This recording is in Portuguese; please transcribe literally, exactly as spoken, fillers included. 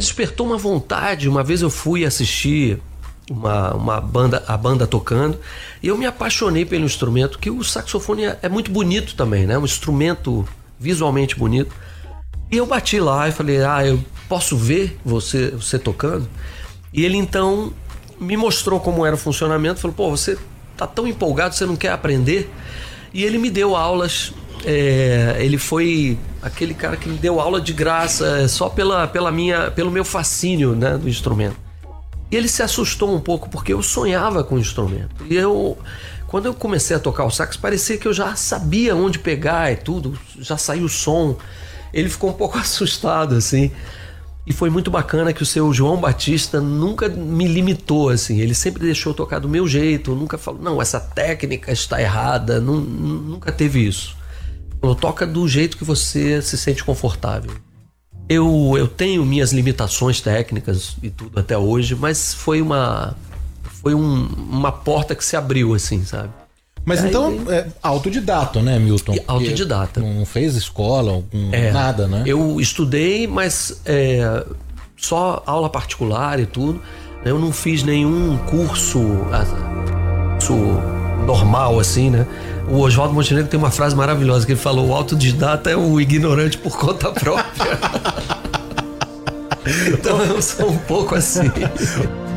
despertou uma vontade. Uma vez eu fui assistir uma, uma banda, a banda tocando, e eu me apaixonei pelo instrumento, que o saxofone é, é muito bonito também, né? Um instrumento visualmente bonito. E eu bati lá e falei, ah, eu posso ver você, você tocando? E ele então me mostrou como era o funcionamento, falou, pô, você tá tão empolgado, você não quer aprender? E ele me deu aulas, é, ele foi aquele cara que me deu aula de graça, só pela, pela minha, pelo meu fascínio, né, do instrumento. E ele se assustou um pouco, porque eu sonhava com o instrumento. E eu, quando eu comecei a tocar o sax, parecia que eu já sabia onde pegar e tudo, já saiu o som. Ele ficou um pouco assustado, assim. E foi muito bacana que o seu João Batista nunca me limitou, assim. Ele sempre deixou eu tocar do meu jeito, nunca falou, não, essa técnica está errada, não, nunca teve isso. Falou, toca do jeito que você se sente confortável. Eu, eu tenho minhas limitações técnicas e tudo até hoje, mas foi uma, foi um, uma porta que se abriu, assim, sabe? Mas aí, então, é autodidata, né, Milton? Autodidata. Não fez escola, algum, é, nada, né? Eu estudei, mas é, só aula particular e tudo. Eu não fiz nenhum curso, curso normal, assim, né? O Oswaldo Montenegro tem uma frase maravilhosa que ele falou, o autodidata é o ignorante por conta própria. Então eu sou um pouco assim.